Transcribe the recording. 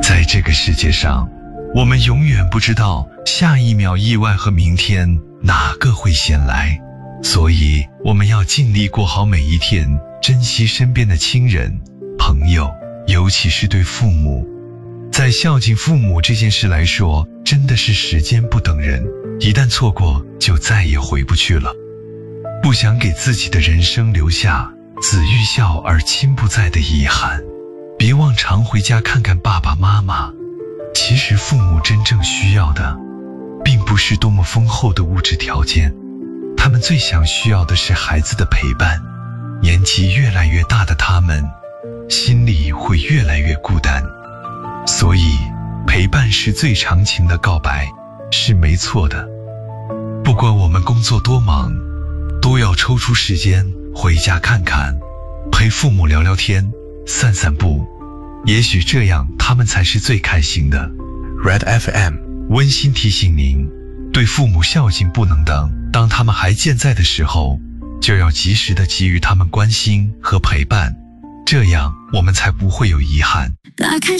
在这个世界上，我们永远不知道下一秒意外和明天哪个会先来，所以我们要尽力过好每一天，珍惜身边的亲人、朋友，尤其是对父母。在孝敬父母这件事来说，真的是时间不等人，一旦错过就再也回不去了。不想给自己的人生留下子欲孝而亲不在的遗憾，别忘常回家看看爸爸妈妈。其实父母真正需要的并不是多么丰厚的物质条件，他们最想需要的是孩子的陪伴。年纪越来越大的他们，心里会越来越孤单，所以陪伴是最长情的告白，是没错的。不管我们工作多忙，都要抽出时间回家看看，陪父母聊聊天，散散步，也许这样他们才是最开心的。 Red FM 温馨提醒您，对父母孝敬不能等，当他们还健在的时候，就要及时的给予他们关心和陪伴，这样我们才不会有遗憾。 打开